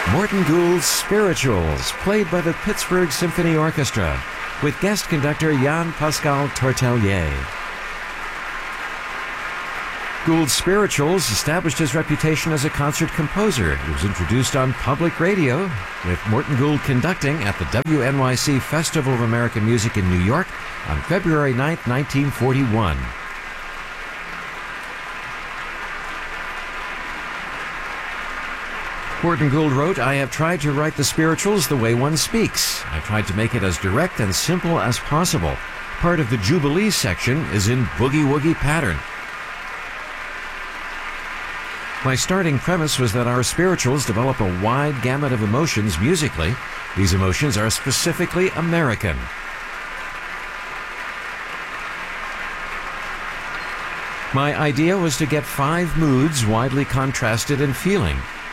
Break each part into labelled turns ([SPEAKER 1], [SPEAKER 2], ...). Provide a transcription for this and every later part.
[SPEAKER 1] Morton Gould's Spirituals, played by the Pittsburgh Symphony Orchestra, with guest conductor Jan-Pascal Tortelier. Gould's Spirituals established his reputation as a concert composer. He was introduced on public radio, with Morton Gould conducting at the WNYC Festival of American Music in New York on February 9, 1941. Morton Gould wrote, "I have tried to write the spirituals the way one speaks. I tried to make it as direct and simple as possible. Part of the Jubilee section is in boogie-woogie pattern. My starting premise was that our spirituals develop a wide gamut of emotions musically. These emotions are specifically American. My idea was to get 5 moods widely contrasted in feeling.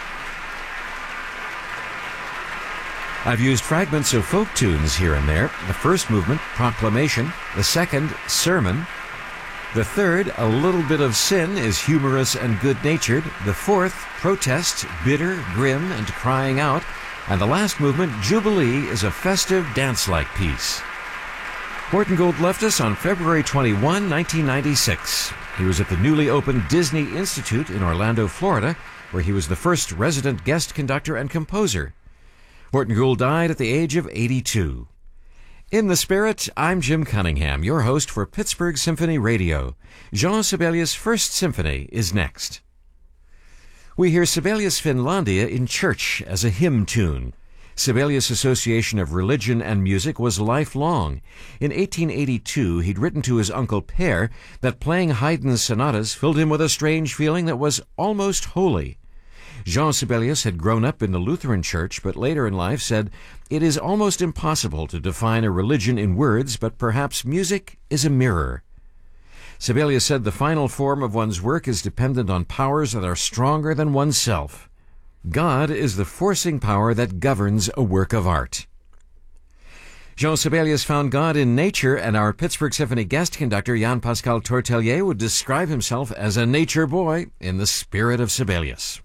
[SPEAKER 1] I've used fragments of folk tunes here and there. The first movement, Proclamation. The second, Sermon. The third, A Little Bit of Sin, is humorous and good-natured. The fourth, Protest, bitter, grim, and crying out. And the last movement, Jubilee, is a festive, dance-like piece." Morton Gould left us on February 21, 1996. He was at the newly opened Disney Institute in Orlando, Florida, where he was the first resident guest conductor and composer. Morton Gould died at the age of 82. In the spirit, I'm Jim Cunningham, your host for Pittsburgh Symphony Radio. Jean Sibelius' First Symphony is next. We hear Sibelius Finlandia in church as a hymn tune. Sibelius' association of religion and music was lifelong. In 1882, he'd written to his uncle Per that playing Haydn's sonatas filled him with a strange feeling that was almost holy. Jean Sibelius had grown up in the Lutheran Church, but later in life said, "It is almost impossible to define a religion in words, but perhaps music is a mirror." Sibelius said the final form of one's work is dependent on powers that are stronger than oneself. God is the forcing power that governs a work of art. Jean Sibelius found God in nature, and our Pittsburgh Symphony guest conductor Jan-Pascal Tortelier would describe himself as a nature boy in the spirit of Sibelius.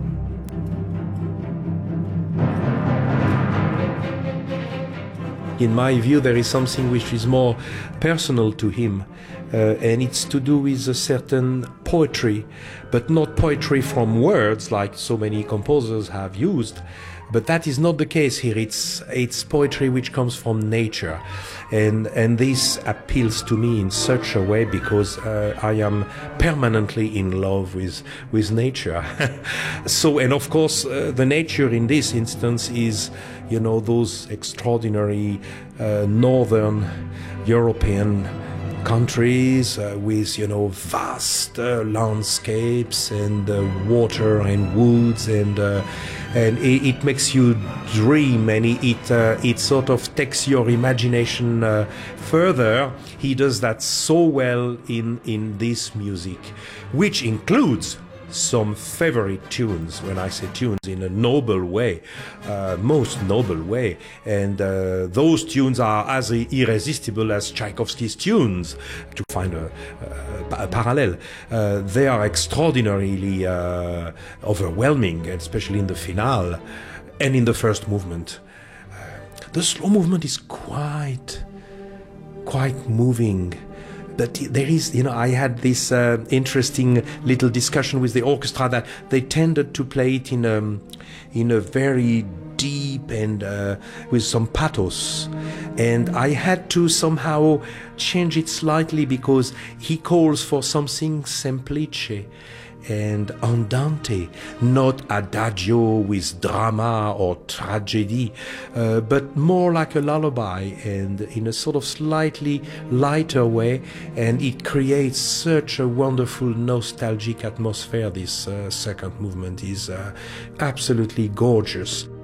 [SPEAKER 2] In my view, there is something which is more personal to him, and it's to do with a certain poetry, but not poetry from words like so many composers have used. But that is not the case here. It's poetry which comes from nature, and this appeals to me in such a way because I am permanently in love with nature. So, and of course, the nature in this instance is, those extraordinary northern European countries with vast landscapes and water and woods, and it makes you dream, and it sort of takes your imagination further. He does that so well in this music, which includes some favorite tunes. When I say tunes, in a noble way, most noble way, and those tunes are as irresistible as Tchaikovsky's tunes, to find a parallel. They are extraordinarily overwhelming, especially in the finale and in the first movement. The slow movement is quite moving. But there is, I had this interesting little discussion with the orchestra that they tended to play it in a very deep and with some pathos, and I had to somehow change it slightly because he calls for something semplice and andante, not adagio with drama or tragedy, but more like a lullaby, and in a sort of slightly lighter way, and it creates such a wonderful nostalgic atmosphere. This second movement is absolutely gorgeous.